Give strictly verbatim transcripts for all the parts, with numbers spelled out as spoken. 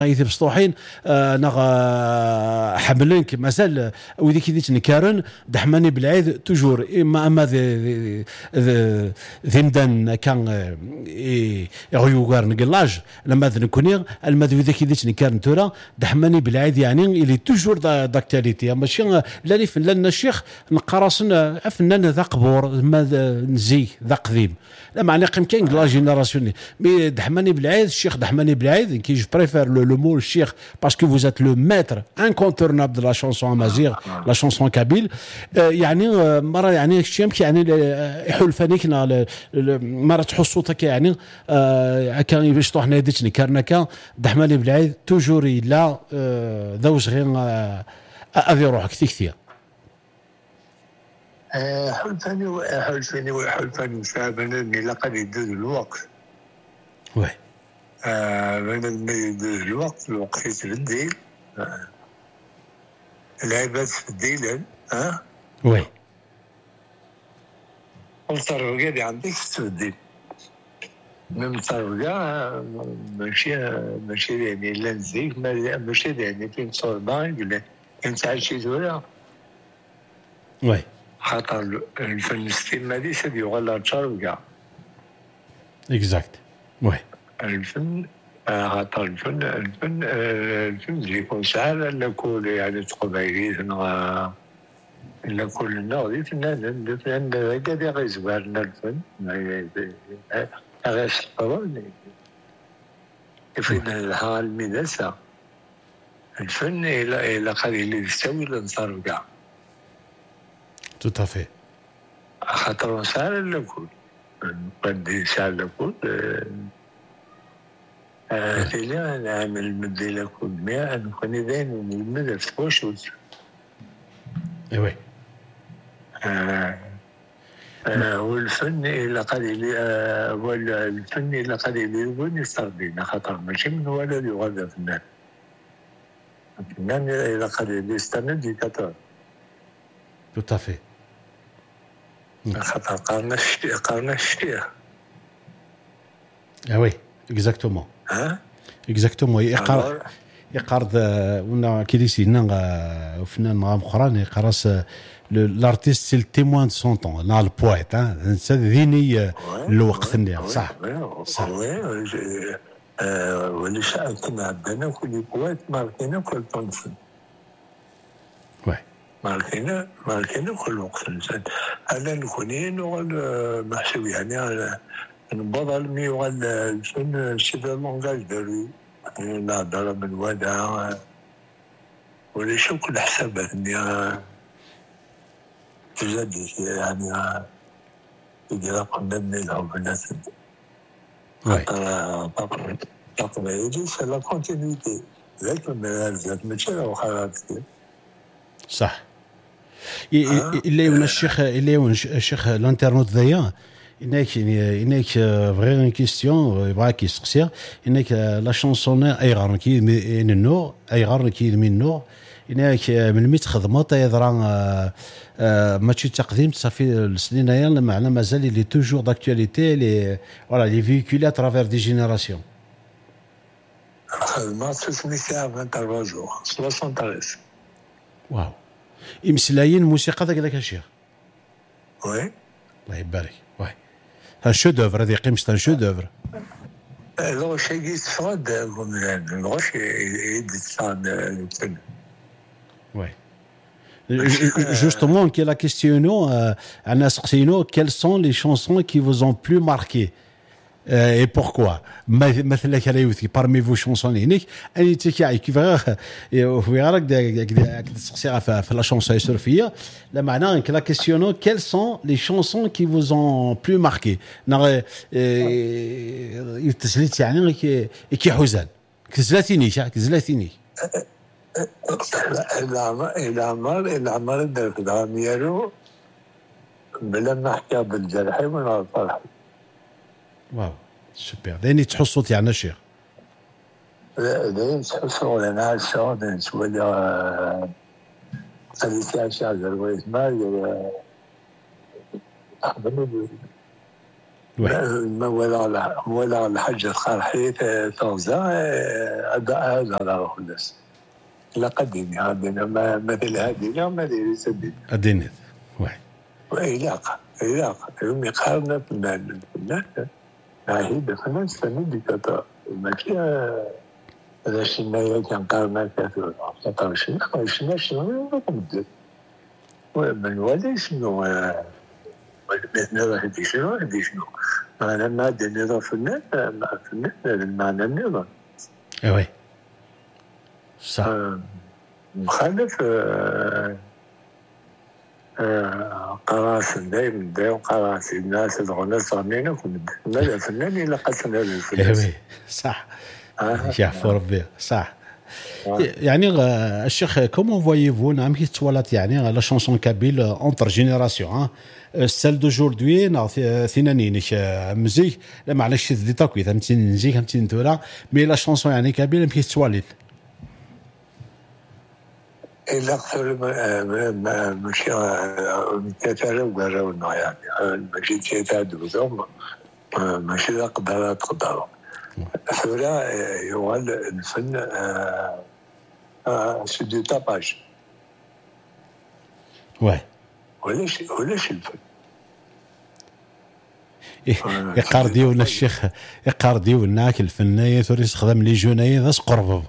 غيث بسطوحين نغ حملنك مازال وذيك ذيك نكارن دحماني بالعيد توجور اما اما ذي ذي مدان كان يغيوغار نقلاج لما ذ نكوني الما ذيك ذيك نكارن تورا دحماني بالعيد يعني اللي توجور داكتاليتي ماشي لا لنا الشيخ نقراصن فنان ذا قبور ما نزي ذا قديم لا معنى قيم كاين لا جينيراسيون مي دحماني بالعيد الشيخ دحماني بالعيد كي جو بريفير le mot Cheikh parce que vous êtes le maître incontournable de la chanson amazigh, la chanson kabyle. يعني مرة يعني الشيء يعني يحول فنيكنا مرة تحصوتك يعني كان يشطح ناديتني كارنكا دحماني بالعيد توجوري لا ذوز غير أذي روحك كثير. حول فني حول فني وحول فني سابنا لقد يدود الوقت. وي. من الوقت الوقت في الديل العباد في الديل ها وي والطرقة اللي عندك في الديل من الطرقة ماشي ماشي يعني لا نزيك ماشي يعني فين صوربان ولا انت عايشي دورة وي خاطر الفن السينمائي سيدي يغلى الطرقة اكزاكت وي الفن خاطر الفن الفن الفن يكون سهل الا كل يعني قبيلي الا كل نوع فنان الفن قاعد يغيزوارنا الفن غير الصبر يفيد الحال المدرسة الفن الى الى قليل يستوي الانصار كاع تو تافي خاطر سهل الا كل قد سهل الا كل لا نعمل مدينة كل مئة نكون دايما المدى في وشوز ايوه والفن إلى قليل ولا الفن إلى قليل يقول يستردينا خاطر ماشي من ولا يغذى فنان الفنان إلى قليل يستند يكتر تو تافي خاطر قارنا الشيء قارنا الشيء ايوه اكزاكتومون ها اكزاكتومون يقار يقار ونا كي ديسينا فنان غامخران يقراس لارتيست سي التيموان دو سون طون نا البويت ها ذيني الوقت نيا صح صح ولا شاء كنا عندنا كل بويت ماركينا كل طنفن وي ماركينا ماركينا كل وقت الانسان انا نكونين ولا محسوب يعني على نبضل مي ولا الفن سيدا لونغاج دارو نهضر من ودع ولا شو كل حسابات اني تجد يعني إذا قمنا بنلعب بالناس خاطر طاقم يجي سي لا كونتينيتي لكن مازالت ماشي راه خلاص صح اللي يون الشيخ اللي يون الشيخ الانترنت ذايا إنك إنك فغير une question يبغاك يسقسي إنك لا شانسون أي غار كي من النوع أي غار كي من النوع إنك من ميت خدمات يضرا ماشي تقديم صافي السنين هيا معنا مازال لي توجور داكtualité لي فوالا لي فيكولي à travers des générations خدمات ثلاثمية ساعة في أربعة جور soixante-treize واو إمسلاين موسيقى ذاك ذاك الشيخ وي الله يبارك وي un chef-d'œuvre هذه قيمة un chef-d'œuvre الغش يستفاد من الغش يدفع الفن oui justement qui est la question أنا سقسينو quelles sont les chansons qui vous ont plus marqué et pourquoi مثلا كلا يوثي parmi vos chansons هناك أني تكاي كيف في غيرك داك تسقسيها في la chanson السورفية لا معناه que la question quelles sont les chansons qui vous ont plus marqué نغ يتسليت يعني كي حزن كزلاتيني كزلاتيني العمر العمر العمر ده في داميرو بلا نحكي بالجرح من الفرح واو سوبر داني تحصوت يعني الشيخ لا داني تحصوت انا عشان نسولي خليتي عشان الويت مال ما ولا ولا الحاجة القرحي توزع هذا هذا على الناس لا قديم عندنا ما مثل هذه ما ديري سديد اديني واحد وعلاقة علاقة يوم يقارن فنان فنان عهيد فنان سنة ديكاتور ماشي هذا الشيء كان قارنا كثير فقط شنو شنو شنو نقدر ومن ولي شنو مثلا هذه شنو هذه شنو معنى ما عندنا نظام فنان مع فنان المعنى النظام ايوه صح مخالف قراص دايما دايما قراص الناس الغنى صامين ماذا فنان إلا قسم هذا الفنان ايوه صح يعفو ربي صح يعني الشيخ كومون فويي-فو نعم كي تولات يعني لا شونسون كابيل اونتر جينيراسيون سال دوجوردي نا ثينانينك مزيك لا معليش دي تاكوي فهمتيني نزيك فهمتيني نتولا مي لا شونسون يعني كابيل كي تولات إلا أكثر ماشي تتعلم وقراونا يعني ماشي تتعدو ثم ماشي لا قدرات تقدروا ثورة يوال الفن سو دو تاباج واه ولاش ولاش الفن يقار ديونا الشيخ يقار ديونا الفناية ثوري يستخدم لي جوناية ذا سقربب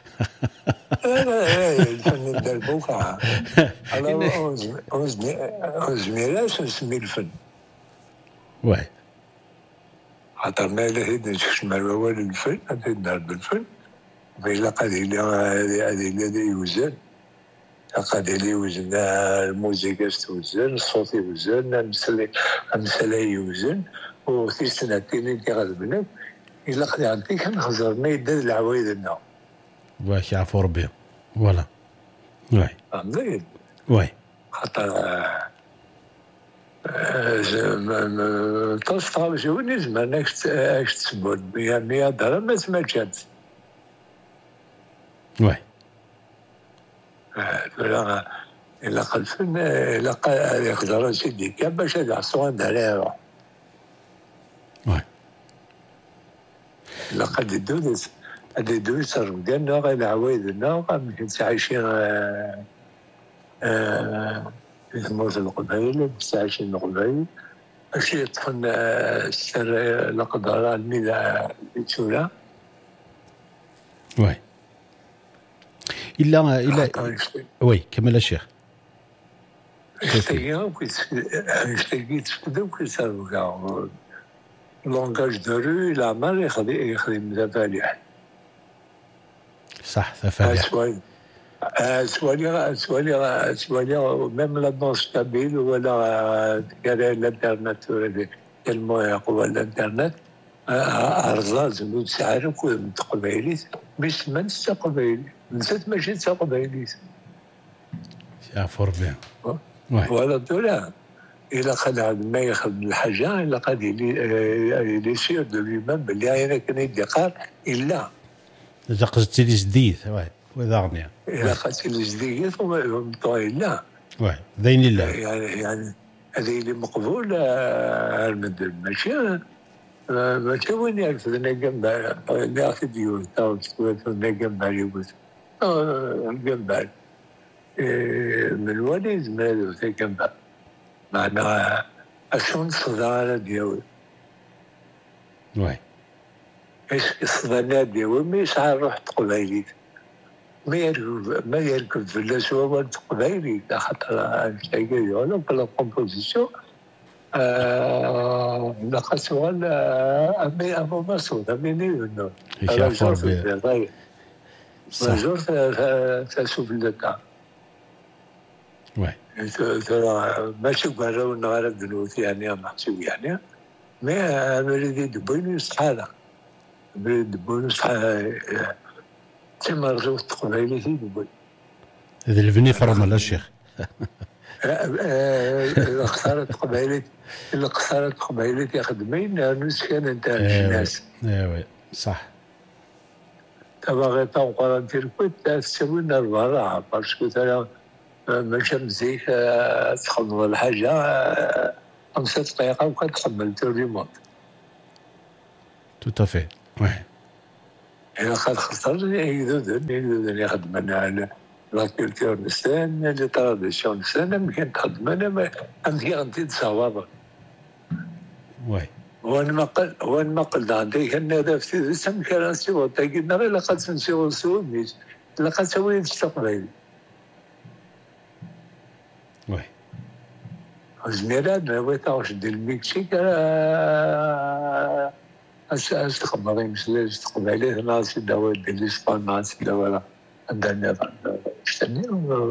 الفن ديال بوكا انا ازميلاش نسمي الفن واه خاطر ما لهيد نشمع الوال الفن غادي ندار بالفن فإلا قادي لي هادي اللي يوزن قادي لي يوزن الموسيقى توزن الصوت يوزن المسلي المسلي يوزن وتيستناتيني كي غادبنك إلا قادي عندي كنخزر ما يدار العوايد لنا واش يعفو ربي فوالا واي فهمتي واي خاطر تصطاب شوني زمان اش تسبون مية مية درهم ما سمعتش واي فلا إلا قال فن إلا قال يقدر سيدي كان باش يعصون داريرو واي إلا قد يدوز هذا يدوز رمضان غير العوايدنا غير عايشين في موت القبائل بس عايشين القبائل اش يطفن السر القدرة الميلا بتولا واي إلا إلا وي كمل الشيخ اشتاقي اشتاقي تفقدو كيسالو كاع لونغاج دو رو إلا مال يخدم يخدم تفاليح صح تفاليح سوالي سوالي سوالي سوالي ميم لا دونس كابيل ولا كان الانترنت ولا كلمة يقوى الانترنت أرزاز من سعر كل قبيليت مش من قبيلي نسيت ماشي تاع قبيليت يا فربي ولا دولا إلا خلع ما ياخذ الحاجة إلا قد يلي يصير دو ليمان بلي أنا كان يدي قار إلا إذا قصدتي لي جديد واي وإذا أغنية إلا قصدتي لي جديد هم طوي إلا واي دين الله يعني يعني هذه اللي مقبول المدن ماشي ماشي وين يعرف أنا جنب اللي أخذ ديون تاو تقول أنا جنب عليه جنب من وليد ماله في جنب معناها أشون صدارة ديوي واي إيش الصدارة ديوي ما يسعى روح قبيلي ما يركب ما يركب في الأسواق قبيلي خاطر شيء يقولوا بلا كومبوزيسيون لقد سؤال أمي أبو مسعود أميني إنه يشافر به مجور تشوف لك واي ترى ماشي قالوا إنه على الدنوث يعني محسوب يعني ما مريدي دبوني صحالة مريد دبوني صحالة تما رجوت قبيلي في دبوني هذا البني فرما لا الشيخ إذا خسرت قبيلة إذا خسرت قبيلة يخدمين نسكن أنت الناس ايوه صح تبغى تنقل تركوت تسوينا البراعة باسكو ترى ماشي مزيك تخدم الحاجة خمسة دقائق وكتحمل توريموت tout à fait وي إلا قد خسر يقدر يقدر يخدم على لا كولتور نسان لي تراديسيون نسان يمكن تخدم انا ما عندي غادي تصاوب وي وانا ما قل وانا ما قل عندي هنا دافتي سم كراسي وتاكيدنا لا قد نسيو سوميس لا قد سويت تقبل وي زميرات ما بغيتش ندير المكسيك اس اس تخبري مسلاج تقبليه ناس داوود ديال الاسبان ناس داولا عندنا اشتني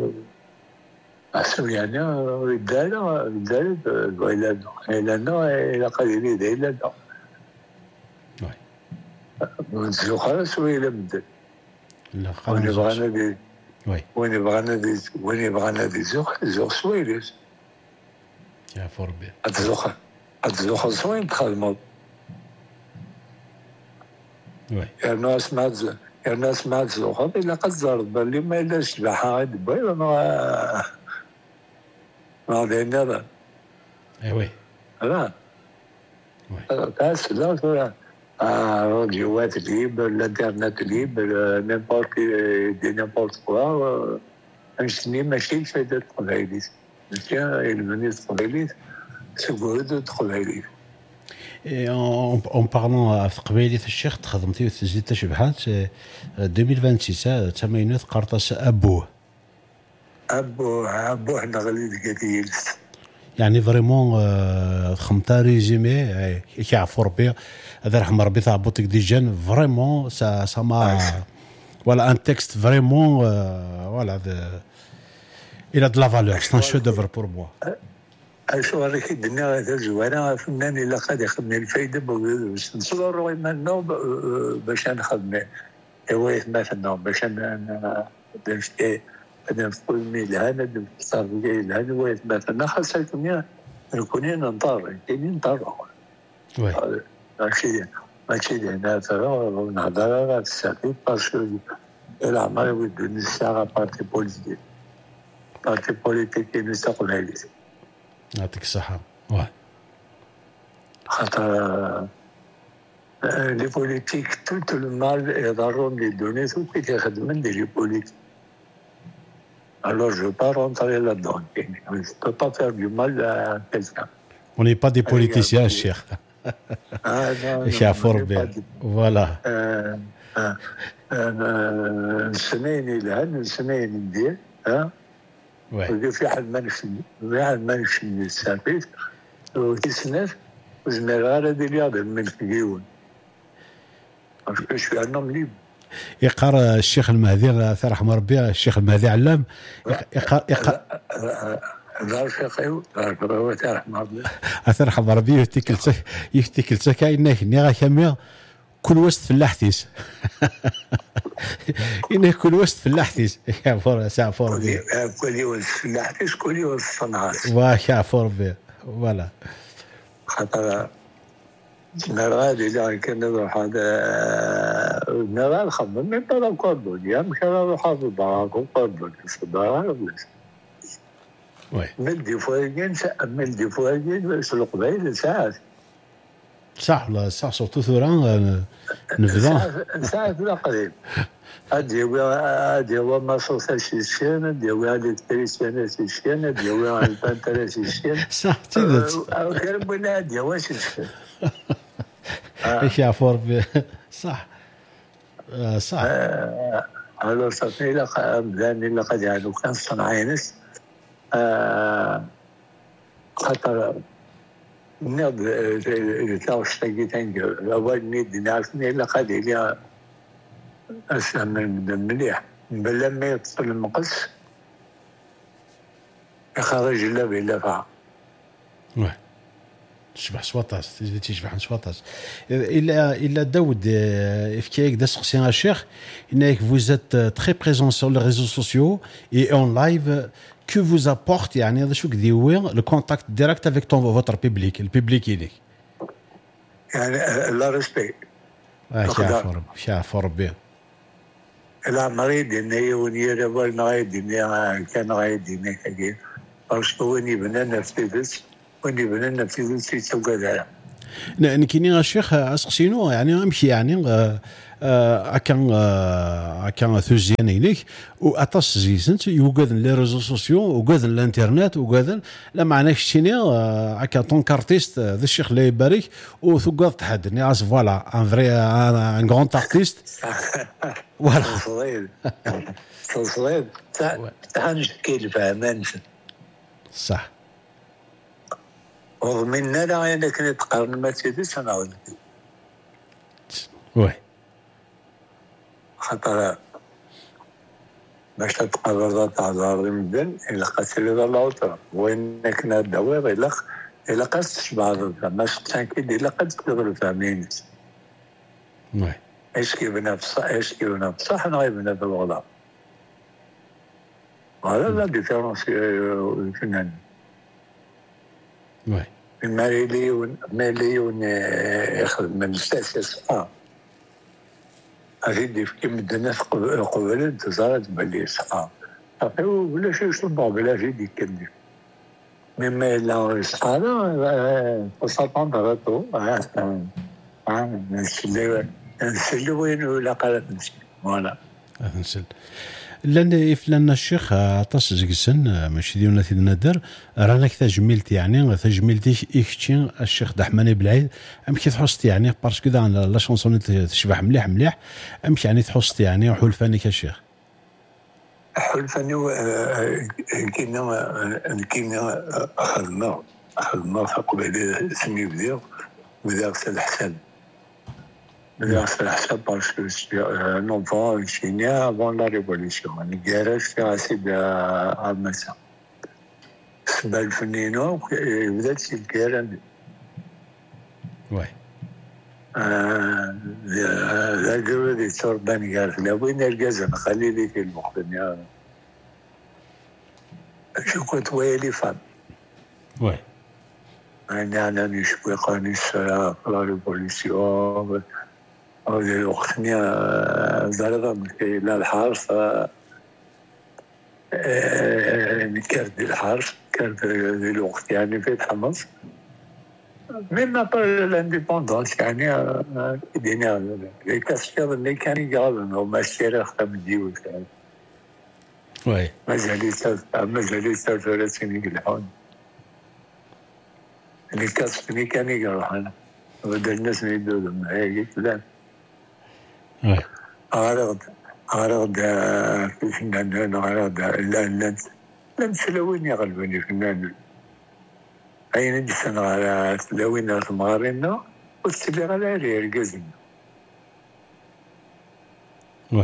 أحسن يعني رجالة رجالة الولاد إلنا إلى قليل إلى لا من خلاص وإلى مدة لا وين بغانا دي وي وين بغانا دي وين بغانا دي زوخ زوخ سويرس يا فربي أتزوخ أتزوخ سوين تخدموا وي يا ناس ما يا ناس ما تزوخ إلا قد زرب اللي ما إلا شبحة غادي بايا ما ما بيننا لا اي وي لا وي بس لا راديوات ليبر الانترنت ليبر نيمبورت دي نيمبورت كوا ماشي ماشي الفايدة القبائلية ماشي المنية القبائلية سيكوريتي القبائلية En, en parlant في قبيلة الشيخ تخدمتي وتسجيل تشبحات ألفين وستة وعشرين تماينات قرطاس أبوه أبو أبو حنا غادي كثير يعني فريمون خمتا ريزيمي كيعرفوا ربي هذا رحم ربي تاع بوتيك دي جين فريمون سا سا ما ولا ان تكست فريمون ولا الى دو لا فالور سي ان شو دوفر بور موا شو هذيك الدنيا هذا زوينه فنان الا قاد يخدم الفايده باش نصور منه باش نخدم هوايه مثلا باش انا باش انا نقول ميل هذا صار لي هذا هوايه مثلا خاصه نكون ننطر كاين ننطر وي ماشي ماشي هنا ترى نهضر على الساكت باسكو العمر يود نساعه بارتي بوليتيك بارتي بوليتيك نستقبل هذه يعطيك الصحة واه خاطر لي بوليتيك توت المال يضرون لي دوني تو كي يخدموا لي بوليتيك alors je pas rentrer là-dedans je peux pas faire du mal à quelqu'un on n'est pas des politiciens cher ah non يعرفوا ربي فوالا السنين اللي هن السنين ندير ها وي في حد ما نفهم في حد ما نفهم السابق وتسنف وزمير غير ديال هذا من الكيون باسكو شوي عندهم ليب يقرا الشيخ المهدي الله يرحمه ربي الشيخ المهدي علام يقرا يقرا لا الشيخ ايوا الله يرحمه ربي يرحمه ربي يفتكل يفتكل كاين ني كاميا كل وسط في اللحتيس إنه كل وسط في اللحتيس يا فور ساعة فور بي كل وسط في اللحتيس كل وسط في الصنعات واش يا فور بي ولا خاطر نراد إذا كان نروح هذا نراد خمم من طرف كوردون يا مش نروح هذا البراكم كوردون في الدار بس وي من دي فوجين من دي فوجين بس القبيل ساعات صح ولا صح سورتو ثوران نبدا ساعة لا قريب هادي هادي هو ما صوصا شيشين هادي هو هادي تريسيانا شيشين هادي هو البانترا شيشين صح تيدت او كرب ولا هادي هو شيشين ايش يا فور صح صح الو صافي لا مزيان الا قد يعني كان صنعينس خاطر نض تاوش تاعي اول نيد نعرفني الا قاد لي اسهم من مليح بلا ما يتصل المقص يخرج لا بلا فا واه تشبح سواطاس تشبح سواطاس الا الا داود افكيك دا سقسينا الشيخ انك vous êtes très présent sur les réseaux sociaux et en live que vous apporte يعني هذا شو كديوي le contact direct avec ton votre public le public يديك يعني لا ريسبي شافور شافور ربي لا مريض اني وني ربل نغيد اني كان غايد اني كاين باسكو وني بنا نفسي وني بنا نفسي في توكا نكيني الشيخ اسقسينو يعني امشي يعني اكان اكان ثوزيان اليك واطاس زيسنت يوجد لي ريزو سوسيو وجد الانترنت وجد لا معناك شيني اكا طون كارتيست ذا الشيخ الله يبارك وثقافت تحدني اس فوالا ان فري ان غران ارتيست فوالا صغير صغير تاع تاع نشكي الفهمان صح ومن لا انا كنت تقارن مرسيدس انا اقول وي خاطر باش تتقرر تاع دار مدن الا قتل هذا الاوتر وين كنا الدوار الا الا قصت بعض ما تاكيد الا قد تقدر فاهمين وي ايش كي بنا بصح ايش كي بنا بصح انا بنا بالغلط هذا لا ديفيرونس الفنان وي الماليون ماليون ياخذ من الاستاذ اه أريد في مدينة قبل تزارت بلي صحاب صافي ولا شي شنو بلا جدي كندي مما لا صحابه وصلت دراتو اه اه نسلو نسلو وين ولا قالت نسل فوالا نسل لان إفلان الشيخ عطاس زقسن ماشي ديونا ثي نادر رانا تجميلت يعني تجميلتي إكتشين الشيخ دحماني بالعيد أمشي تحصت يعني باسكو دا لا شونسون تشبح مليح مليح أمشي يعني تحصت يعني حلفاني كالشيخ حلفاني كينا كينا أخذنا أخذنا قبل سمي بديو بديو الحساب بديو الحساب باسكو نوفون شينيا avant la révolution الجيرش في عسيب عمسا سبا الفنينو بدات شي الكيران وي لا قبل دي توربان قال لا وين الجزم خلي لي في المقدم شو كنت ويلي فهم وي أنا أنا نشوي قاني السلام لا ريفوليسيون هذه الأغنية ضربة لا الحرف كارت الحرف كارت ذي الوقت يعني في الحمص من نطر الانديبوندونس يعني دينا الكاسكاد اللي كان يقال وما اشترى خدم ديوت وي مازال يستاذ مازال يستاذ ثلاثين يقلحون اللي كاسك اللي كان يقلحون وبدا الناس يدودهم هيك لا وي عرض عرض في فنان عرض لا لا لم سلوين يغلبني فنان أي نجسن على سلوين المغارنة والسلي على عليه القزم وي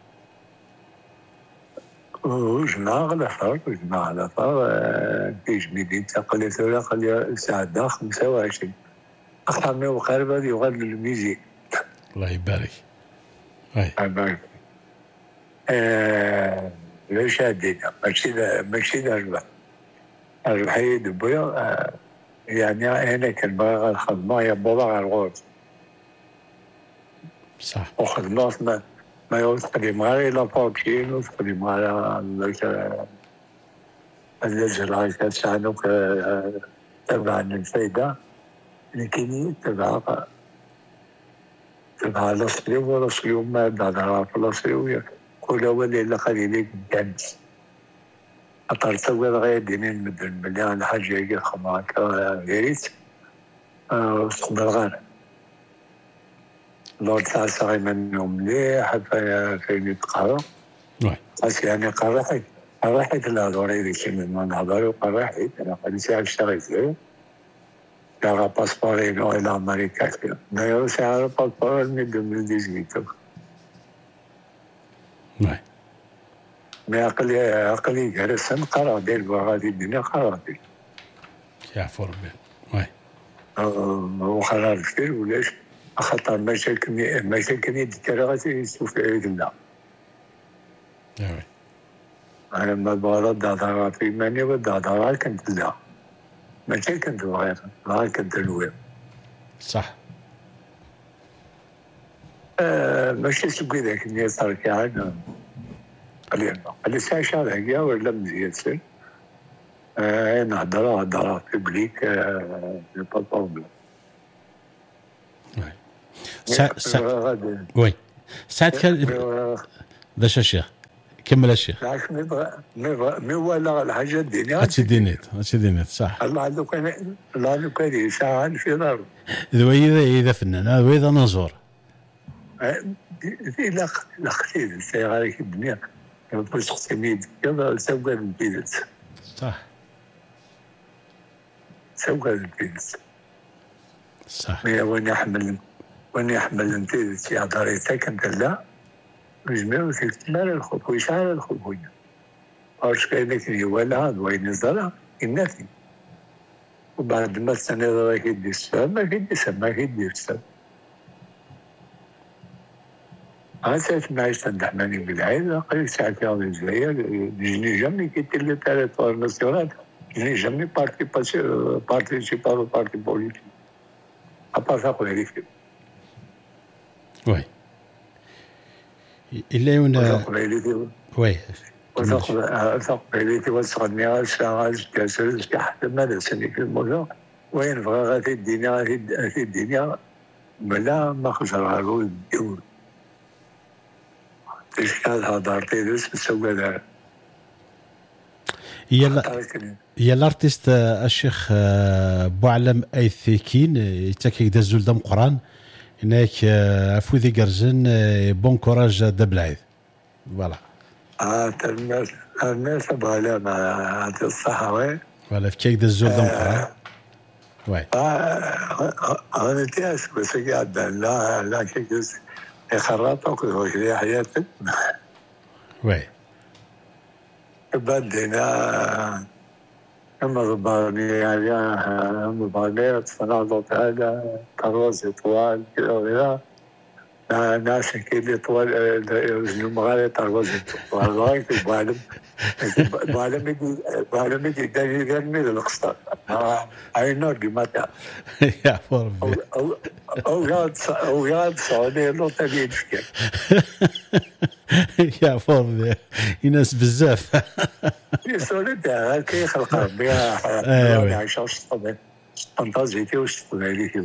وجمع على فار وجمع على فار في جميدين تقل ثلاثة قل ساعة خمسة وعشرين أخطر وقاربة يغل الميزي الله يبارك وي أبارك ليش هدينا ماشي ماشي نربح الوحيد بيا يعني أنا كان بغى الخدمة يا بابا على الغرز صح وخدمة ما ما يوصل معي لا بابشين وصل معي الجزء كان سانوك تبع الفايدة لكن تبع تبع الأصلي والأصلي وما بعد عرف الأصلي كل أول إلا قليل جدا أطار سوى غير دينين مدن مليان حاجة يجي خماك غيريت وصبر غير لو تاع صغير منهم مليح حتى فين يتقرأ بس يعني قرحت قرحت لا دوري ذيك من ما نهضر وقرحت أنا قد ساعة اشتغلت فيه كان باسبوري نو إلى أمريكا كده نيو ساعة باسبور من دون ديزنيتو وي ما عقلي عقلي جالس نقرا دير بغادي الدنيا قرا دير يعفو ربي وي وخرج كثير ولاش خاطر مشاكل مشاكل الدكاتره يشوف عيدنا وي انا ما بغرض هذا في ماني بدا هذا كنت لا ماشي كنت غير غير كنت الويب صح آه ماشي سوي ذاك اللي صار كان علينا اللي ساشا هكا ولا مزيان سير آه نهضر هضره بليك آه با بروبليم سا... سا... وي ساعات كان باش الشيخ كمل الشيخ. لكن مي مي ولا الحاجه الدينيه هاتشي دينيت هاتشي دينيت صح. الله لو كان الله لو كان يساعد في دار ذوي اذا فنان ذوي اذا نزور في لا لا خير السياره الدنيا باش تختميد يلا سوق البيت صح سوق البيت صح. وين يحمل وين يحمل انت يا داريتك انت لا جميع في كمال الخط ويشعر الخط أرش كأنك يولع وين الزرع النفي وبعد ما السنة ذا كده السبب ما كده السبب ما كده السبب أنا ساعة ما عشت عند حماني بالعيلة قريب ساعة يوم الزايا جني جمني كنت اللي تالت والنسيونات جني جمني بارتي باسي بارتي شيبارو بارتي بوليتي أبارت أقول هذيك وي إلا يونا وي ثقبيليتي وصغني شاغل كاسر حتى ما سني في الموضوع وين بغى غادي الدنيا غادي الدنيا بلا ما خسرها له الدول تشكال هضرتي دس بسوق هذا يلا يا الارتيست الشيخ بوعلم ايثيكين يتاكي دازول دم قران هناك عفوذي قرزن بون كوراج دبلعيد فوالا. اه الناس الناس بغالا مع الصحة وي فوالا في كيك دازول دم قران وي اه انا تياس بس قاعد لا لا كيك يخرطك ويخلي حياتك وي بدينا أما ضباني يعني أما ضباني صنعت هذا طراز طوال كذا وكذا ناس كذا طوال المغاري طراز طوال غاية بعلم بعلم يجي بعلم يجي داني يرمي القصة I know the matter يا فور أو أو ياد أو ياد سعودي لو تبي يشكي يا فور يناس بزاف يسولي تاع كي خلق ربي عايشه واش تطبع فانتازيتي واش تطبع ليك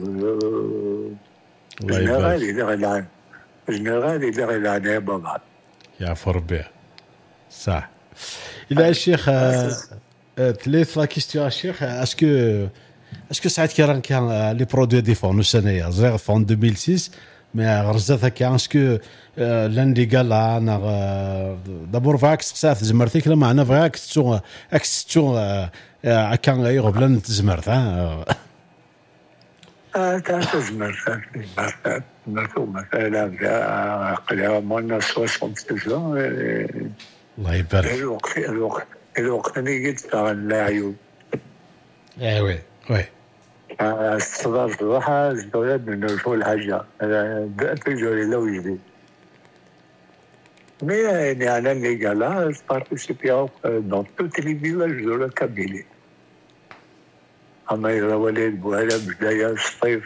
جنرالي اللي غيلعب جنرالي اللي غيلعب بابا يا ربي صح. الى الشيخ ثلاث لا كيستيون الشيخ اسكو اسكو ساعات كي راه كان لي برودوي ديفون سنه زير فون ألفين وستة مي غرزتها كان اسكو لاندي قال انا دابور فاك ساعات زمرتك لما انا فاك تسو اكس تسو كان يغب لان تزمرت ها اه كان تزمرت زمرت مركومه لا قلها مالنا ستين سيزون الله يبارك الوقت الوقت الوقت اللي قلت لا عيوب اي وي وي استضافت روحها الدولة من شو الحاجة تجري لو يجي mais يعني أنا اللي قالها participer dans toutes les villages de la Kabylie أما إذا وليد بوهلا بداية الصيف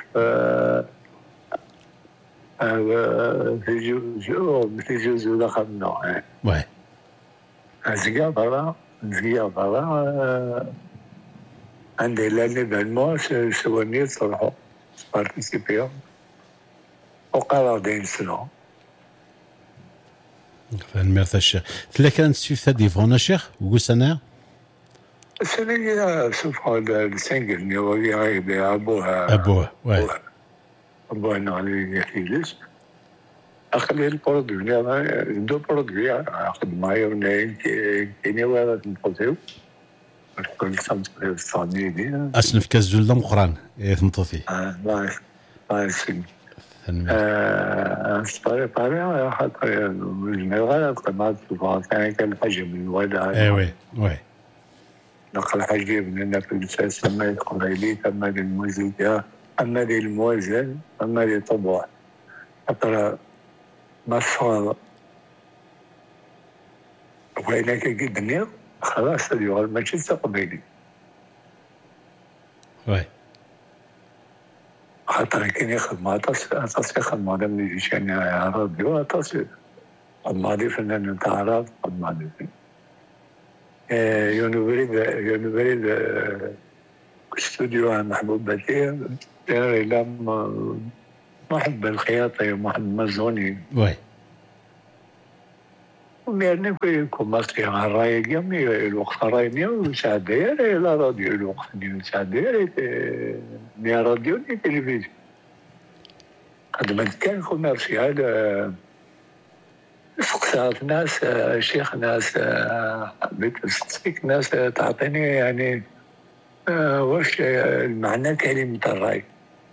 في جزء في جزء ضخم نوع وي نزقى برا نزقى برا عندي لانيفالمون سواني تروحو بارتيسيبيو وقرار دين سنو فالميرث الشيخ تلا كانت سيف ديفون الشيخ وقول سنة سنة سوف السنجل نيوغي غيبي أبوها أبوها وي أبوها نغلي يحيلس أخلي البرودوي دو برودوي أخد معي ونين كيني وارد نفوتيو كل سمت الثانية دي أصنف كالزول دم قران يثمطوثي آه لا لا يسين آه أستطيع طريقة حتى الجنرال قناة الفاتحة كان حجم الوضع اي وي وي نقل حجم لنا في الأساس أما القبيلي أما للموسيقى أما للموزن أما للطبع حتى مصر وهناك جدا خلاص اليوم ماشي قبيلي وي خاطر كاين ياخذ مع تصفي خدمة هذا من يجي يعني عربي وتصفي الماضي فنان تاع عرب الماضي يونيفريد يونيفريد استوديو محبوب باتيه إلا ما واحد بالخياطي واحد مزوني وي وميرني في كوماسي على الراي يومي الوقت راي ميو ساعدير لا راديو الوقت ميو ساعدير ميا راديو ني تلفزيون خدمت كان كوميرسيال فكرت ناس شيخ ناس حبيت نستفيك ناس تعطيني يعني واش المعنى كلمة الراي.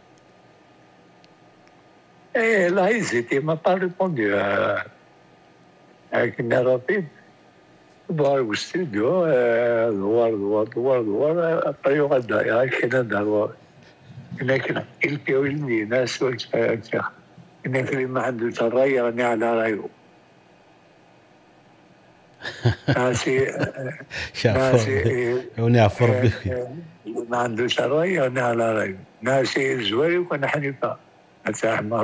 Et là, ils étaient, m'a pas répondu euh, avec une rapide. Bon, au studio, دوار دوار دوار دوار après يقعد هكذا دوار. لكن الكل اللي ناس وجه إنك اللي ما عنده الرأي يعني على رأيه. ناسي ناسي هوني عفور بك ما عنده الرأي يعني على رأيه. ناسي الزواري وكان حنيفة. أتعمد.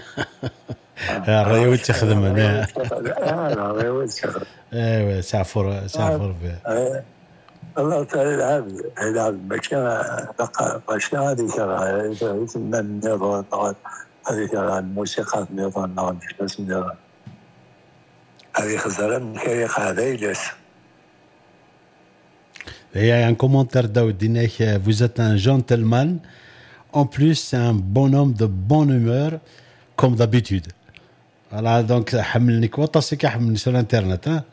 الرأي وتخدم أنا. آه الرأي وتخدم. إيه سعفور سعفور به. الله تعالى العبد العبد بكرة بقى بكرة هذه كرة من نظام هذه كرة الموسيقى نظام نظام بس نظام هذه خسارة من كريق هذا يجلس. Il y a un commentaire d'Audine, vous êtes un gentleman. En plus, c'est un bonhomme de bonne humeur, comme d'habitude. Voilà, donc, حملني كوطة سيكا حملني sur Internet, hein?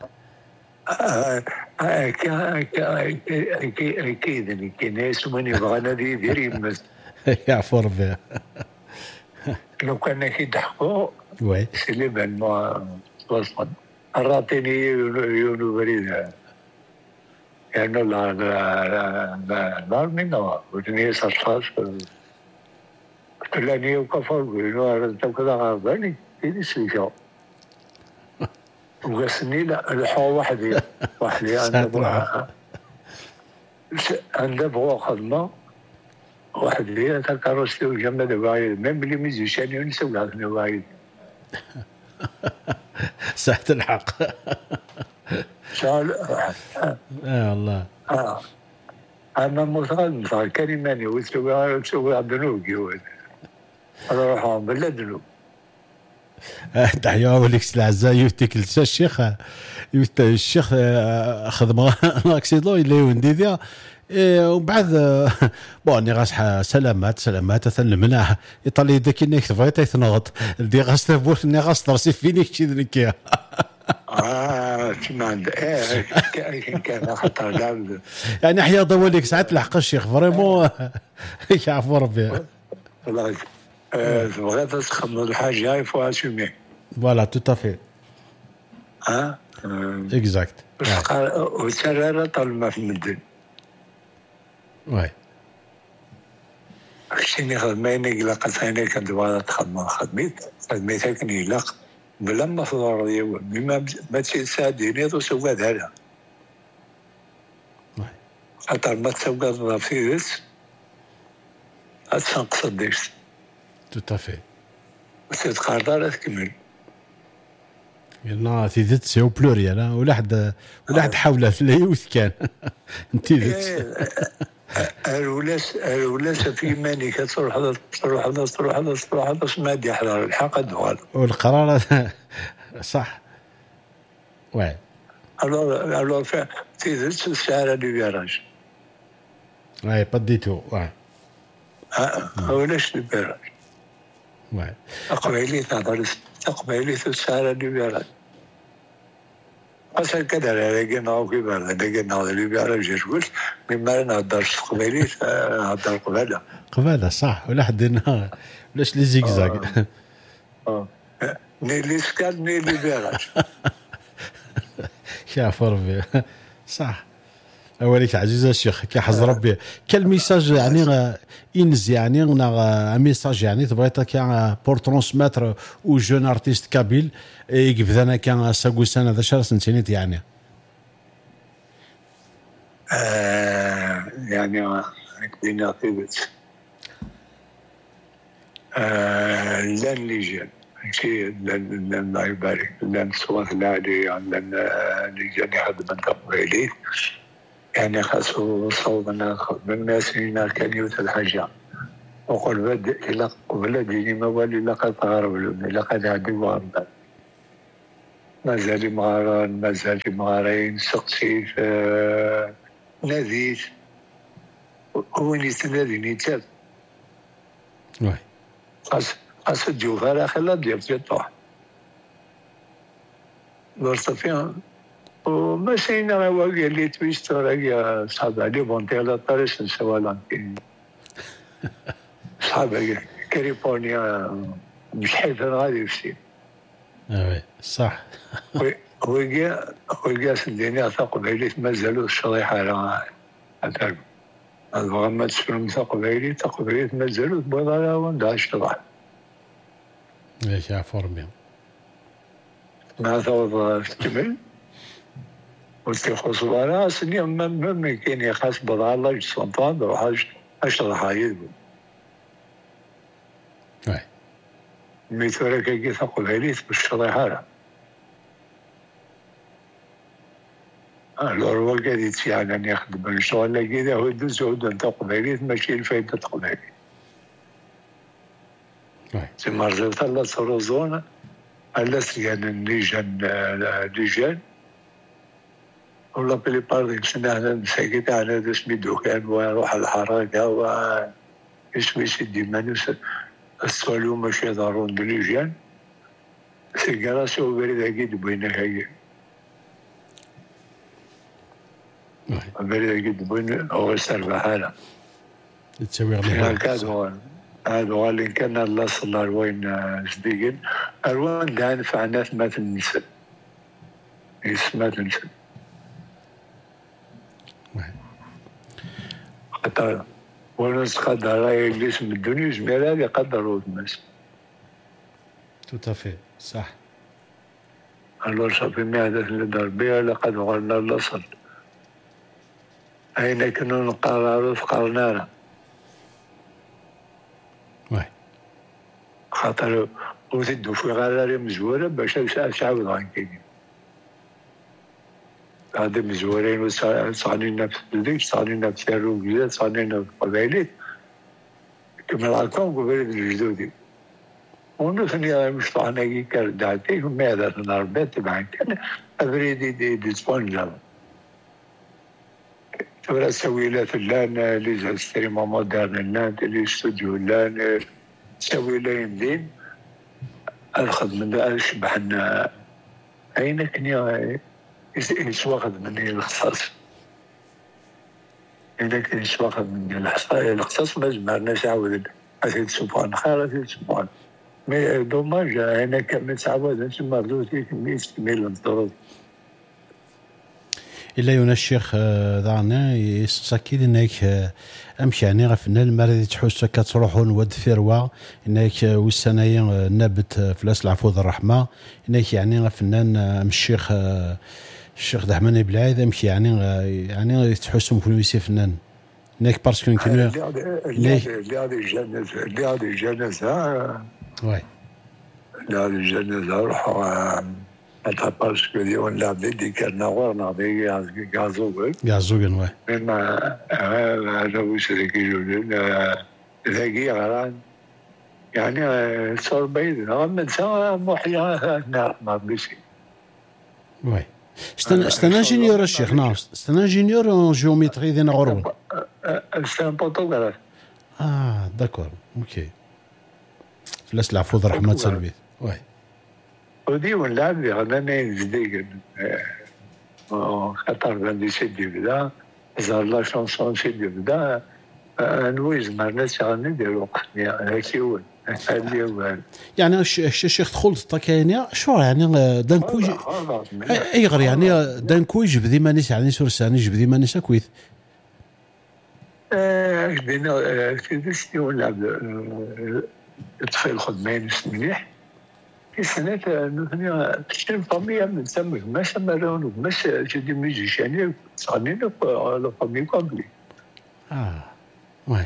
أكيد كي ناس من يبغانا دي ديري مس. يعفور بها. لو كان كيضحكوا. وي. سليمان ما وصل. أراتني يونو بريدة. يعني لا لا لا لا منه ودني صار لاني وكفر بينو كذا غابني في سيشو وغسني لا الحو وحدي وحدي عنده عنده بغو خدمه وحدي تكرستي وجمد وايد من بلي ميزيشان ينسوا هذا وايد ساعة الحق شال اه والله اه انا مثلا صار كلماني وسوي وسوي عبدنوق يقول انا راح بلدنو تحيا وليك الأعزاء يفتك الشيخ يفت الشيخ خدم اكسيدو اللي ونديديا وبعد بون غاس سلامات سلامات ثن مناح يطلي داك انك تبغي تنغط دي غاس تبوش اني غاس ترسي فيني شي ذيك اه تمام ايه كان خطر لا يعني حيا ضوليك ساعات لحق الشيخ فريمون يعفو ربي والله تبغي تخمم الحاجه يفوا اسومي فوالا تو افي ها اكزاكت وسرر طلمه في المدن واي شنو خدميني لقيت انا كنت تبغى تخدم خدميت خدميتها كني لاق بلا ما فضل ديال بما ما تساعديني توسوا هذا واي خاطر ما تسوق في ذس اتسنقص ديكس تو افي سيت قادر تكمل قلنا في ذات سي او بلوريال ولا حد ولا حد حاول لا يوث كان انت ذات الولاس الولاس في ماني كتروح هذا تروح هذا تروح هذا تروح هذا ما دي حضر الحق دوال والقرار صح واي الو الو في ذات السعر اللي بيراج واي بديتو واي اه ولاش البيراج واي اقبلي تهضر تقبلي السعر اللي بيراج أصلاً كذا لقينا وكبر لقينا اللي بيعرف جوش مما نهضر قبيلي نهضر قبالة قبالة صح ولا حدنا ولاش لي زيكزاك اه نيلي سكال نيلي بيعرف شاف ربي صح أوليك عزيز الشيخ كي حظ ربي كل ميساج يعني إنز يعني أنا ميساج يعني تبغيت كي بور ترانسميتر او جون ارتيست كابيل يقف ذانا كان ساقو سنة ذا شهر سنتينيت يعني آه يعني كدينا طيبت آه لن ليجان شيء لن لن الله يبارك لن صوت العالي لن ليجان يخدم تقبيلي يعني خاصو صوبنا من الناس هنا كان يوت الحاجة وقل بد إلى قبل ديني ما والي لقد تغرب لهم لقد عدي وغربان مازال مغاران مازال مغارين سقسيف آه ناديت وين يتنادي نيتاب وي خاص خاص تجوف على خلا ديال تطوح مرتفعين وماشينا راه قال لي تويست راه صعب عليه بونتي على طريق نسوالان صعب كاليفورنيا مش حيت غادي يمشي وي صح ويجا ويجا سنديني قبيلة مازالوا الشريحة راه هذا الغامات تسلم قبيلة قبيلة مازالوا بضاعة ونداش طبعا ايش فورمي ما ثوض تكمل وتخص ولا سني ما ما كاين يخاص بضاعة الله يسلطان وحاج اشرح هاي وي ميثورا كي قبيلة بالشريحة راه الأروى قاعد يعني أن يخدم الشغل كذا هو يدوز هو أنت قبيلة ماشي الفايدة قبيلة. ثم رجعت على سروزون على سيان اللجان اللجان ولا بلي باردين سنة أنا مساكت على اسمي دوكان وروح الحركة و اسمي سيدي مانوس السؤالو ماشي ضروري اللجان سيجارة سو بريد أكيد بينك هاي بريد أكيد بين أو سرب حالة تسوي غير هذا هذا هو اللي كان الله صلى وين جديد أروان دان فعنات ما تنسى اسمها تنسى حتى وناس قدر راي الاسم الدنيا جميلة اللي قدروا الناس توتافي صح الله صافي ما هذا اللي دار بها لقد غلنا الأصل أين كنا نقرروا فقرنا وي خاطر وتدو في غراري مزورة باش تعاود غنكيني هذا مزورين وصانينا في الديك صانينا في الروجيات صانينا في القبائلات كما العقام قبائل الجدودي ونثني مش طعنا كي كرداتي وماذا تنربات تبعا كان أبريدي دي دي سبونجا تبرا سويلات اللان اللي ستريما مودرن اللان اللي استوديو اللان سويلين دين الخدمة دا شبحنا أين كنيا يسواخد مني الاختصاص إذا كان يسواخد مني الاختصاص ما جمعناش عاود أسيد سبحان خير أسيد سبحان مي دوماج أنا كان متعود أنت مردوتي كمية كمية الضروب إلا يونا الشيخ دعنا يسكيد إنك أمشي يعني غفنا المرض تحس كتروحون ود فيروا إنك والسنايا نبت فلاس العفو الرحمة إنك يعني غفنا الشيخ الشيخ دحمان بلعيد أمشي يعني يعني تحسهم في الميسي فنان إنك بارسكو يمكن اللي هذه الجنازة اللي هذه الجنازة وي اللي هذه الجنازة روحوا حتى باسكو ديون لا بدي كان نور نعطي غازوغل غازوغل وي مما هذا واش ذاك يقولون ذاكي غران يعني صار بيد من سوا محيا نعم ما بيسي وي استنى استنى جينيور الشيخ ناس استنى جينيور جيومتري دينا غرون استنى بوتوغراف اه داكور اوكي فلاس العفو رحمة سلبي وي ودي ونلعب غناني جديد خاطر بندي سيدي بدا زار لا شانسون سيدي بدا نويز ما الناس غني ديالو هاكي هو هادي هو يعني الشيخ دخلت طاكاينيا شو يعني دانكو اي غير يعني دانكو جبدي مانيس يعني سورساني جبدي مانيس كويت اه بدينا كيفاش نلعب طفل خدمين مليح في سنة نحن تشتري فامية من سمك ما سمرون وماش جدي ميجي شاني صانينا على فامية كاملة. آه واي.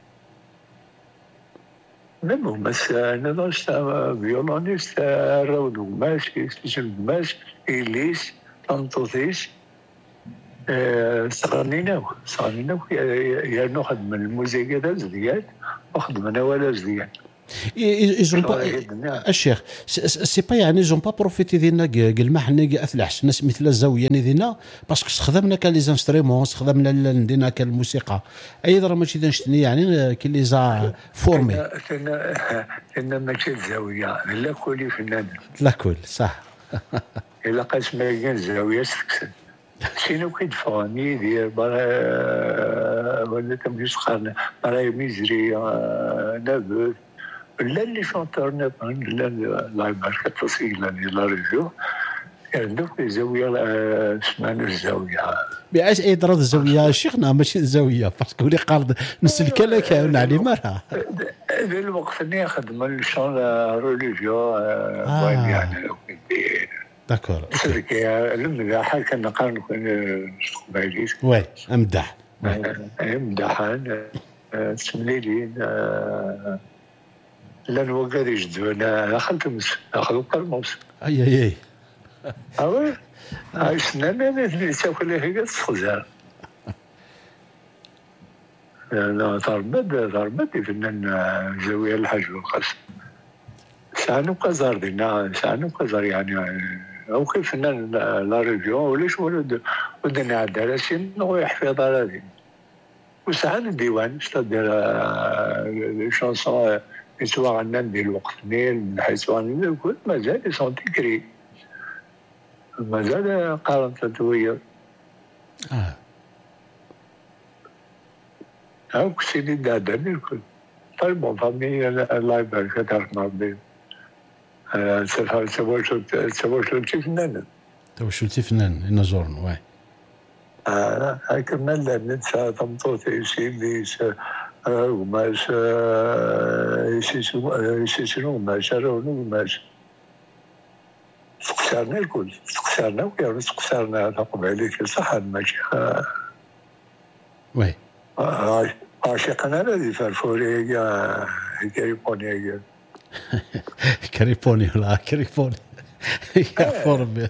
نعم بس نضاش فيولونيست راود وماش كيسمش ماش إليس تنطوطيش صغرنينا صغرنينا يا نخدم الموسيقى تاع زديان نخدم انا ولا زديان. ils ont pas الشيخ سي با يعني ils ont pas profité ديالنا قلما حنا اثلحش ناس مثل الزاويه ديالنا باسكو استخدمنا كان لي انسترومون استخدمنا دينا كان الموسيقى اي راه ماشي نشتني يعني كي لي زا فورمي انا انا ماشي الزاويه لا كولي فنان لا كل صح الا قسم كان الزاويه سكسن شنو كيدفعني ديال برا ولا تمشي قارن برا ميزري نابل لا اللي شونتور نابل لا الله يبارك التصوير لا ريفيو عندك الزاويه اسمها الزاويه باش اي درد الزاويه شيخنا ماشي الزاويه باسكو اللي قارد نسلك لك علي مرها هذا الوقت اللي خدم الشون ريفيو وين يعني داكور سيركي لما حاجه كنقارن كون قبايليت وي امدح امدحان تسمليلين لا الوقت يجدو انا خلتمس اخلق الموس اي اي اي اوي عشنا انا اللي تاكل هي الخزار لا ضربت ضربت فنان زاويه الحج والقصر شانو قزار دينا شانو قزار يعني او كيف فنان لا ريفيو وليش ولد ودنا عدالة شي نغو يحفظ على دي وساعات الديوان ستادير لي شانسون يسوا عنا ندير الوقت نيل من حيث غني كل مازال يسون تكري مازال قارن تدوير اه هاك سيدي دادني الكل طيب بون فامي الله يبارك تعرف ربي توشلتي فنان توشلتي فنان ينزورن واي اه هاك مالا نتسا طمطوطي سيديس وماش يسيسنو ماش رونو ماش سقسارنا الكل سقسارنا وكيف سقسارنا تقبالي صح ماشي وي عاشقنا الذي فرفوري يا كريبوني كريبوني ولا كريبوني يا فورمي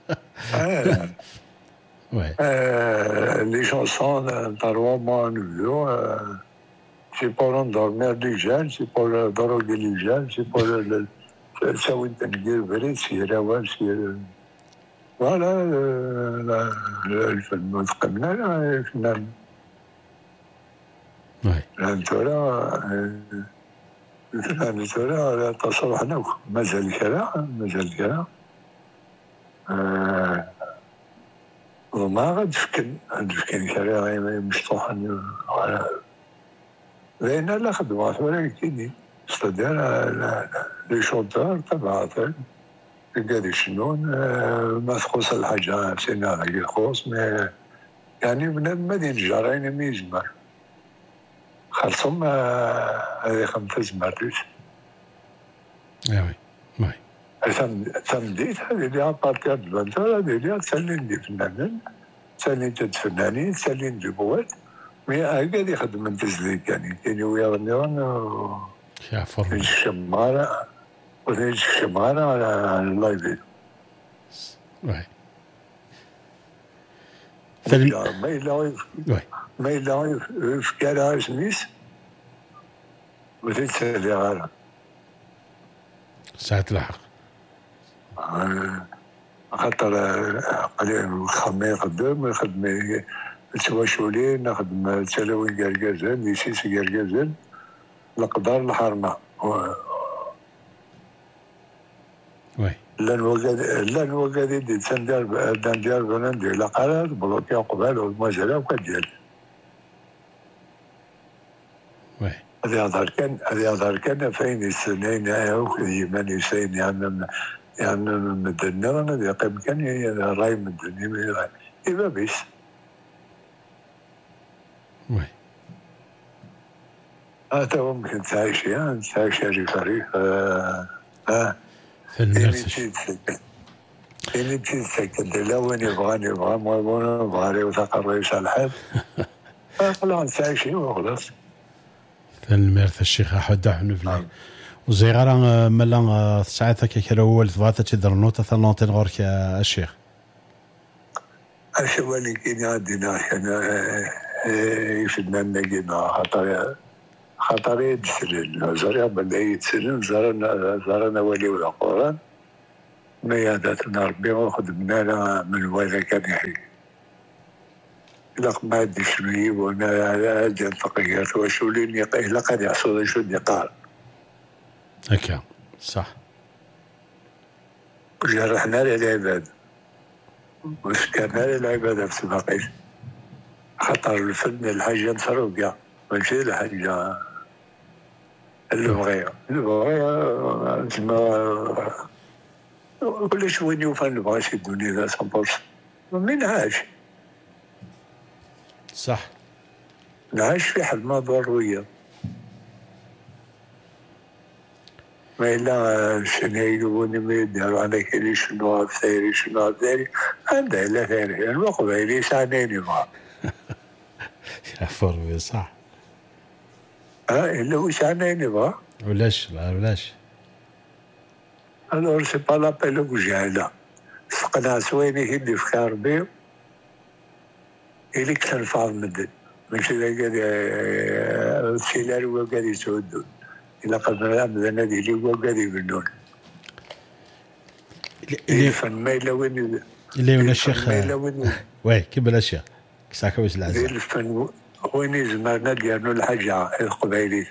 ouais euh, les chansons d'Arwa Manuyo c'est pour endormir les jeunes c'est pour droguer les jeunes c'est pour ça où t'engueule vrai c'est rawan c'est voilà le film قمنا الفنان ouais الانتورا الانتورا تصرح نوك مازال كلام مازال كلام وما غاد فكن غاد فكن كلام مشطوح لأن لا خدمات ولكن استدار لي شونتور تبعات قاعد يشنون ما تخص الحاجة سينا غير يخص يعني من المدينة الجارين ميزمر خلصهم هذه خمسة زمرتوش وي وي تمديت هذه اللي عبارتها بالبنتور هذه اللي تسلين دي فنانين تسلين تد فنانين تسلين دي بوات مي قاعد يخدم من تزليك يعني كاين ويغنيون يا فرمي الشمارة وثاني الشمارة على اللايف وي فيلم ما يلاقي ما يلاقي في كارها سميس وتتسالي غارة ساعة الحق خاطر قليل خمي خدام خدمي التواشولين نخدم تلاوي قرقازان ليسيس قرقازان القدار الحرمة وي لا الوقت لا الوقت دي تندير دندير بنندي لا قرار بلوكي قبال والمجال وكديال وي هذا هذا كان هذا هذا كان فين السنين او يمن يسين يعني يعني مدنا انا يقيم كان راي مدني اذا بيس وي هذا ممكن تعيش يعني تعيش هذه فريق ها فالمرسش إني تسكت لا وين يبغاني يبغى ما يبغى يبغى وتقريش الحال خلاص تعيش وخلاص فالمرث الشيخ أحد حنفلي وزيغارا ملا ساعتها كي كانوا أول ثباتة تدرنو تثلانتين غورك الشيخ أشوالي كيني عندنا أنا يفدنا نجينا خاطر خاطر يتسلل زرع بدا يتسلل زرنا زرنا ولي ولا قران مياداتنا ربي وخدمنا من الوالد كان يحيي لق ما عندي شنو وانا على هذه الفقيات وشو لي إلا قد يحصل شو نقال هكا صح وجرحنا للعباد وسكرنا للعبادة في سباقيش خاطر الفن الحاجة مسروقة ماشي الحاجة اللغوية اللغوية تسمى كلش وين يوفى نبغى شي الدنيا ذا سامبورس من عاش صح نعيش في حلمة ضرورية ما إلا شنو يقولون ما يديروا على كلي شنو ثاني شنو ثاني عنده إلا ثاني المقبلي ساعتين ما يا فروي صح ها إلا هو ساعتين ما ولاش لا ولاش alors c'est pas l'appel au جهلة سقنا سويني هدي في كاربي إلي كان فاض مدد ماشي ذاك السيلار وقاعد يسودون إلا قد رمضان هذه اللي وقاعد يبنون اللي الفن ما إلا وين اللي ولا الشيخ وي كيف الأشياء كساكا ويس العزاء الفن وين زمرنا ديالنا الحاجة القبايلي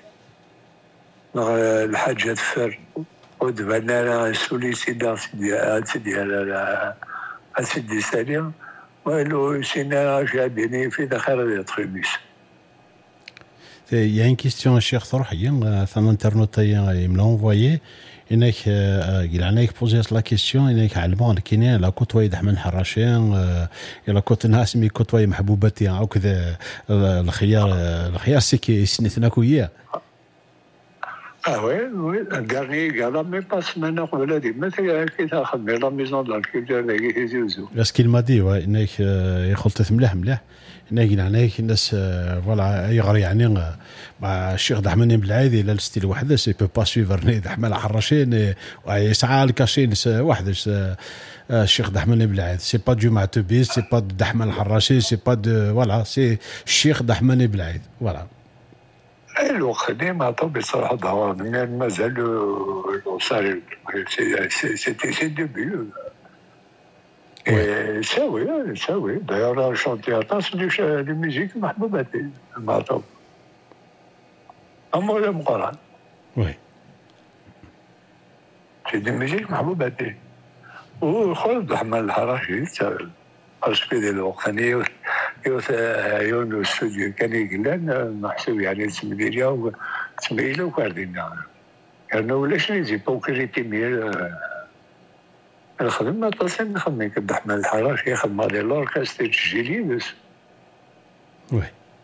الحاجة تفر ودبنا لها سولي سيدا سيدي على سيدي سالم وقالوا سينا شاديني في داخل التخيميس. Il y a une question, cher Thorhi, un internaute il me l'a envoyé. Il a posé la question, il a علمان كينيا لا كوتوي دحمن حراشين الى كنت ناس مي كوتوي محبوبتي او كذا الخيار الخيار سكي سنتنا وياه. Ah oui, oui, le dernier gars là, même pas semaine après la dîme, c'est qu'il a خدمة la maison dans le culture اللي يجوزو. Parce qu'il m'a dit, ouais, إنك يخلط ملح ملح، إنك يعني الناس voilà يغري يعني مع الشيخ دحمن بالعادي لا الستيل وحده سي بو با سويفر دحمن حراشين ويسعى الكاشين وحده الشيخ دحمن بالعادي سي با دو معتبيس سي با دحمن الحراشي سي با دو voilà سي الشيخ دحمن بالعادي voilà. الوقت ما طبي صراحة ضوء من مازال صار سيتي سي ديبي ساوي ساوي داير شونتي طاس دي ميوزيك محبوباتي ما طب أما ولا مقارن وي سي دي ميوزيك محبوباتي وخلد أحمد الحراشي أسبي دي الوقتانية يوث يون الاستوديو كان يقلن محسوب يعني تسميليا وتسميليا وكاردينا كانوا ولاش نجي بوكريتي مير الخدمة تصل نخدم كد أحمد الحراش يخدم على الأوركسترا الجزائرية بس وي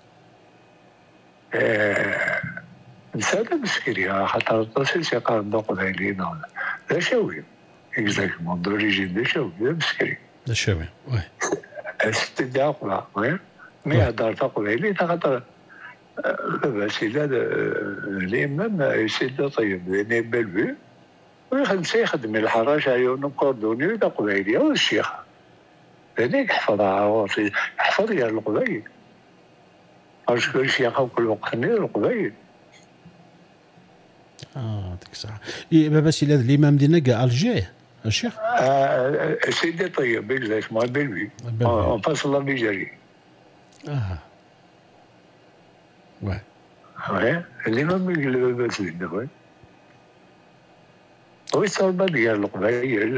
نساعد مسكريا حتى تصل سيقام دوق ذايلين لا شاوي اكزاكتمون دوريجين لا شاوي لا مسكري لا شاوي وي استدعاء قبل وين مية دار تقبيلي تقدر بس إذا الإمام يسد طيب ذي بلبي ويخدم سيخدم الحراش عيون كوردوني تقبيلي أو الشيخ هذيك حفظها حفظ يا القبيل أرش كل شيخ كل وقت نير القبيل آه ديك الساعة بس إلا الإمام دينا قال الجيه الشيخ آه سيدي طيب اكزاكت ما بلبي اون باس الله بيجري اه وي وي اللي ما بيقلب بس لنا وي وي صار بدي القبائل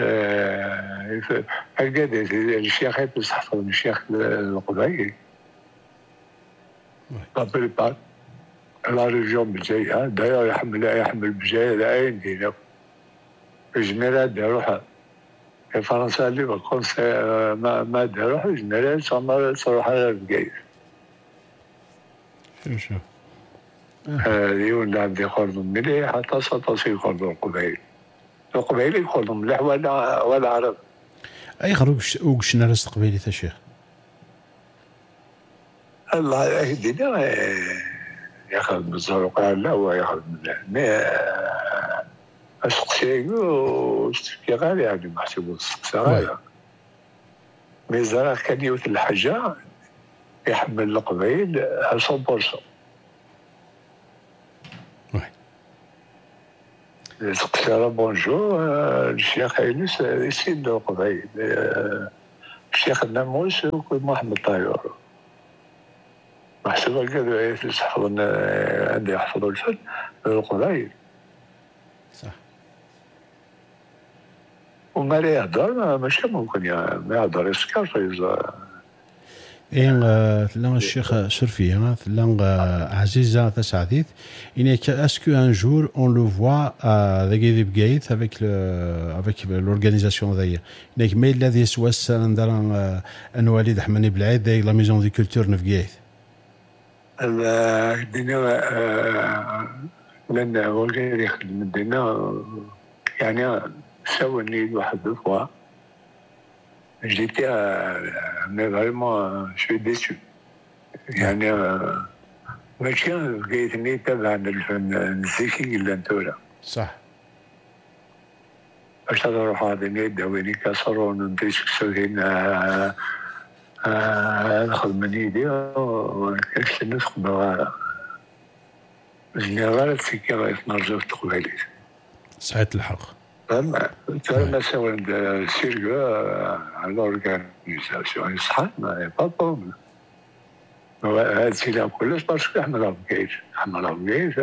هكذا الشيخ يحفظ الشيخ القبائل قبل بعد لا ريجيون بجاية داير يحمل يحمل بجاية لأين دينا الجميلات داروها فرنسا اللي بقول ما ما داروها الجميلات صار صراحة الجيش شو شو هذه ولا عندي خردم مليح حتى ستصير خردم القبائل القبائل يخردم مليح ولا ولا عرب أي خروج وش نرس قبيلي يا شيخ الله يهدينا ياخذ من الزرق لا هو ياخذ من السقسيق والسقسي غالي يعني محسوب السقسي غالي ميزان كان يوث الحاجة يحمل القبائل مية بالمية. سقسي بونجو الشيخ يونس يسيد القبائل، الشيخ الناموس محمد طايور محسوبة كذا يحفظون عندي يحفظوا الفن القبائل. صح. وما لا يهدر ماشي ممكن ما يهدر يسكر إن ثلا الشيخ شرفي ثلا عزيزة تسعديت إنك est-ce qu'un jour on le voit à the Gate avec le avec l'organisation d'ailleurs إنك ما الذي يسوس عندنا أن وليد حماني بالعيد لا ميزون دي كولتور نفقيت الدنيا لأن وغير يخدم الدنيا يعني سواني واحد دفعة j'étais mais vraiment je suis déçu يعني ماشي لقيتني تبع الفن الزكي اللي انتورا صح باش نروح هذا نداويني كسرون نديش كسرين ناخذ من يدي وكاش نسخ بغارة جنرال تسكي غايف نرجع في تقبالي صحيت الحق أما ترى سوى سيريو على الأورغانيزاسيون يصحى ما با بروبليم هذا الشيء كلش باسكو حنا بكيت حنا بكيت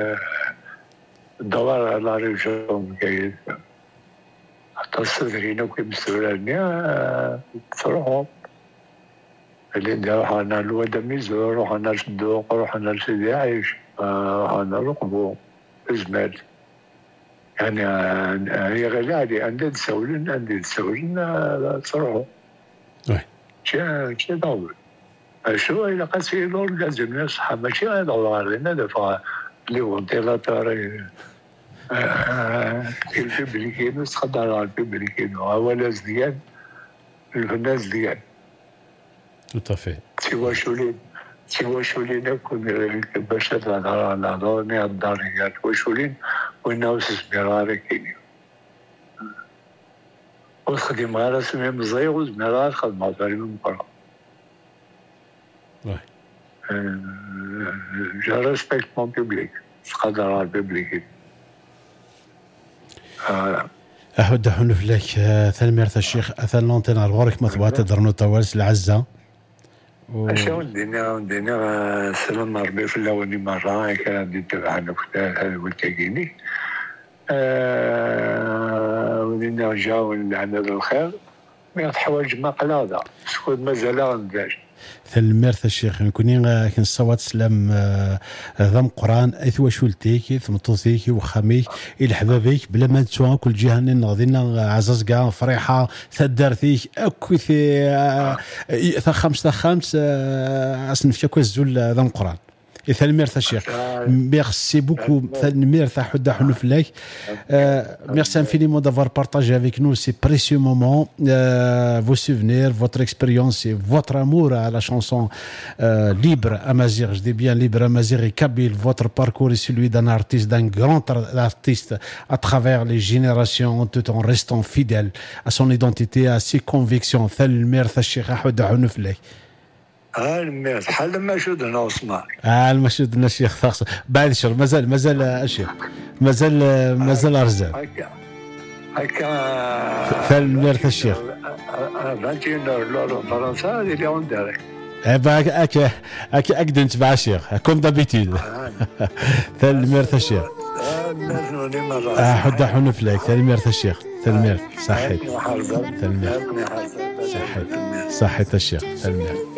الدوار على ريجون بكيت حتى الصدرين وكي مستورانيا تروحوا اللي نديرو حنا الواد ميزو روحنا للصندوق روحنا لسيدي عايش روحنا رقبو إجمال يعني هي غالية عندي تسولين عندي تسولين تروحوا شي شي دور شو إلا قاسي دور لازم نصحى ماشي دور علينا دفع اللي هو انتيلاتوري الببليكين نتخدر على الببليكين هو ناس ديال الناس ديال tout à fait سوا شولين سوا شولين نكون باش نهضر على هضرني الداريات وشولين وناوس ميراري كينيو وخدم غير سمي مزيغ ميرار خدم عطاري من برا وي جو ريسبكت مون بيبليك تقدر على البيبليك أحد حنف لك ثلميرة الشيخ أثل لونتين على الغورك مثبات درنو توالس العزة أشياء ودينا ودينا سلام ربي في الأولي مرة كان دي تبعنا كتاب والتاقيني ودينا جاو عندنا الخير ما حوايج ما قلاده سكون مازال غنداش ثلميرة الشيخ كوني كنصوت سلام ذم قران اثوا شولتيك ثمطوثيك وخاميك الى حبابيك بلا ما تسوا كل جهه نغدينا عزاز كاع فريحه ثدارتيك اكو ثي خمس خمس اصنف كو الزول ذم قران ثلميرة الشيخ ميرسي بوكو ثلميرة حدا حنوف لك ميرسي انفينيمون d'avoir partagé avec nous ces précieux moments euh, vos souvenirs votre expérience et votre amour à la chanson euh, libre amazigh, je dis bien libre amazigh et kabyle. Votre parcours est celui d'un artiste, d'un grand artiste à travers les générations tout en restant fidèle à son identité, à ses convictions. ثلميرة الشيخ حدا حنوف لك ها الميت حل ما شدنا اسمع اه المشهد الشيخ ثاقص بعد شهر مازال مازال الشيخ مازال مازال ارزاق هكا هكا ثلميرة الشيخ فانتين لولو فرنسا اللي هون دارك باك اك اك اقدر نتبع الشيخ كوم دابيتود ثلميرة الشيخ اه حدا حنف لك ثلميرة الشيخ ثلميرة صحيت ثلميرة صحيت صحيت الشيخ ثلميرة